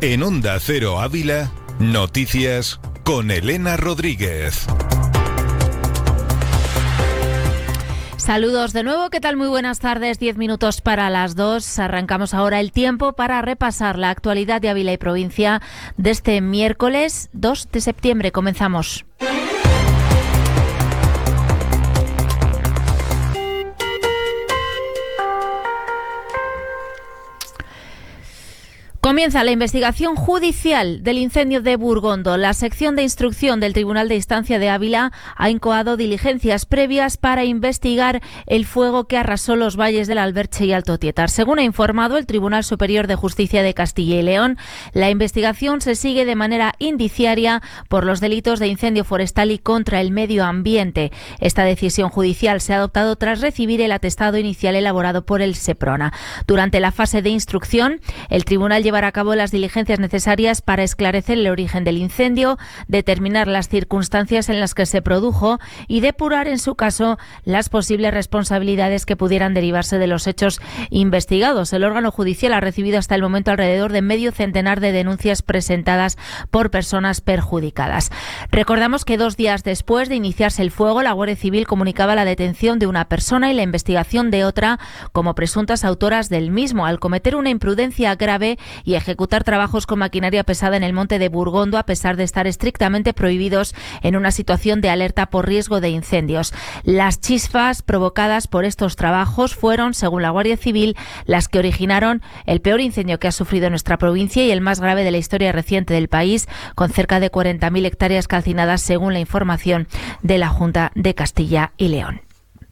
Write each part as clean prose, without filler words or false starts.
En Onda Cero Ávila, noticias con Elena Rodríguez. Saludos de nuevo, ¿qué tal? Muy buenas tardes, 10 minutos para las 2. Arrancamos ahora el tiempo para repasar la actualidad de Ávila y provincia de este miércoles 2 de septiembre. Comenzamos. Comienza la investigación judicial del incendio de Burgondo. La sección de instrucción del Tribunal de Instancia de Ávila ha incoado diligencias previas para investigar el fuego que arrasó los valles del Alberche y Alto Tietar. Según ha informado el Tribunal Superior de Justicia de Castilla y León, la investigación se sigue de manera indiciaria por los delitos de incendio forestal y contra el medio ambiente. Esta decisión judicial se ha adoptado tras recibir el atestado inicial elaborado por el Seprona. Durante la fase de instrucción, el tribunal llevará a cabo las diligencias necesarias para esclarecer el origen del incendio, determinar las circunstancias en las que se produjo y depurar, en su caso, las posibles responsabilidades que pudieran derivarse de los hechos investigados. El órgano judicial ha recibido hasta el momento alrededor de medio centenar de denuncias presentadas por personas perjudicadas. Recordamos que 2 días después de iniciarse el fuego, la Guardia Civil comunicaba la detención de una persona y la investigación de otra como presuntas autoras del mismo, al cometer una imprudencia grave y ejecutar trabajos con maquinaria pesada en el monte de Burgondo, a pesar de estar estrictamente prohibidos en una situación de alerta por riesgo de incendios. Las chispas provocadas por estos trabajos fueron, según la Guardia Civil, las que originaron el peor incendio que ha sufrido nuestra provincia y el más grave de la historia reciente del país, con cerca de 40.000 hectáreas calcinadas, según la información de la Junta de Castilla y León.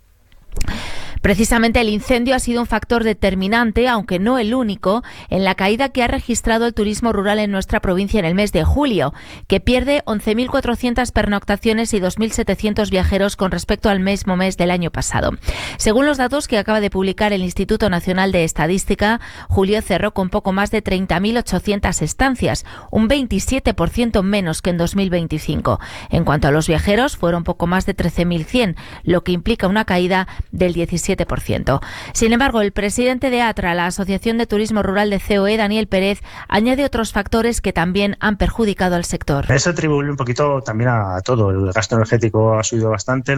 Precisamente el incendio ha sido un factor determinante, aunque no el único, en la caída que ha registrado el turismo rural en nuestra provincia en el mes de julio, que pierde 11.400 pernoctaciones y 2.700 viajeros con respecto al mismo mes del año pasado. Según los datos que acaba de publicar el Instituto Nacional de Estadística, julio cerró con poco más de 30.800 estancias, un 27% menos que en 2025. En cuanto a los viajeros, fueron poco más de 13.100, lo que implica una caída del 17%. Sin embargo, el presidente de ATRA, la Asociación de Turismo Rural de COE, Daniel Pérez, añade otros factores que también han perjudicado al sector. Eso atribuye un poquito también a todo. El gasto energético ha subido bastante,